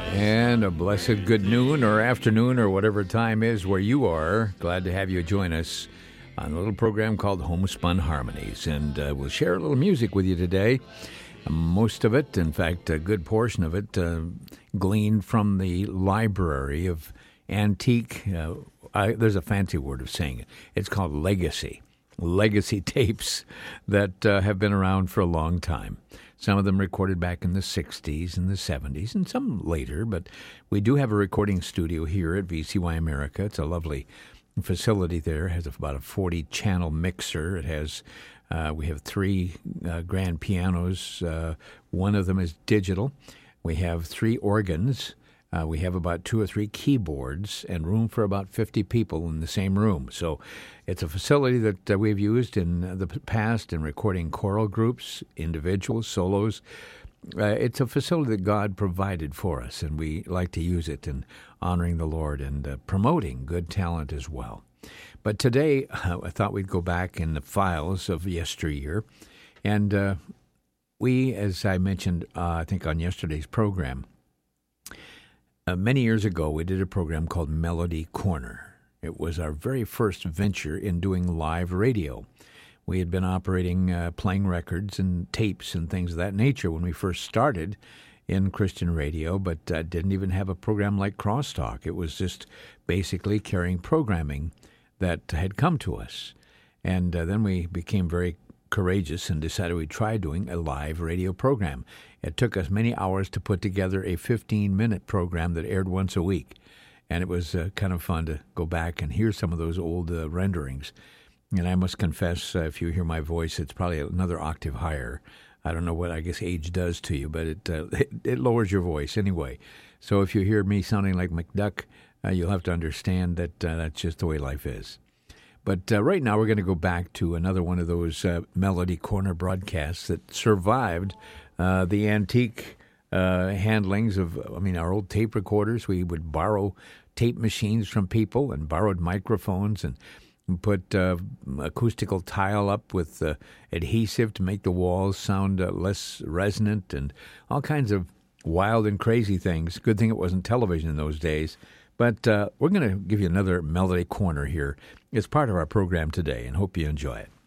And a blessed good noon or afternoon or whatever time is where you are. Glad to have you join us on a little program called Homespun Harmonies. And we'll share a little music with you today. Most of it, in fact, a good portion of it, gleaned from the library of antique, there's a fancy word of saying it. It's called legacy tapes that have been around for a long time. Some of them recorded back in the 60s and the 70s, and some later. But we do have a recording studio here at VCY America. It's a lovely facility there. It has about a 40-channel mixer. It has we have three grand pianos. One of them is digital. We have three organs. We have about 2 or 3 keyboards and room for about 50 people in the same room. So it's a facility that we've used in the past in recording choral groups, individuals, solos. It's a facility that God provided for us, and we like to use it in honoring the Lord and promoting good talent as well. But today, I thought we'd go back in the files of yesteryear. And we, as I mentioned, I think on yesterday's program, many years ago, we did a program called Melody Corner. It was our very first venture in doing live radio. We had been operating, playing records and tapes and things of that nature when we first started in Christian radio, but didn't even have a program like Crosstalk. It was just basically carrying programming that had come to us. And then we became very courageous and decided we'd try doing a live radio program. It took us many hours to put together a 15-minute program that aired once a week, and it was kind of fun to go back and hear some of those old renderings. And I must confess, if you hear my voice, it's probably another octave higher. I don't know what I guess age does to you, but it lowers your voice anyway. So if you hear me sounding like McDuck, you'll have to understand that that's just the way life is. But right now we're going to go back to another one of those Melody Corner broadcasts that survived the antique handlings of, our old tape recorders. We would borrow tape machines from people and borrowed microphones and put acoustical tile up with adhesive to make the walls sound less resonant and all kinds of wild and crazy things. Good thing it wasn't television in those days. But we're going to give you another Melody Corner here. It's part of our program today, and hope you enjoy it.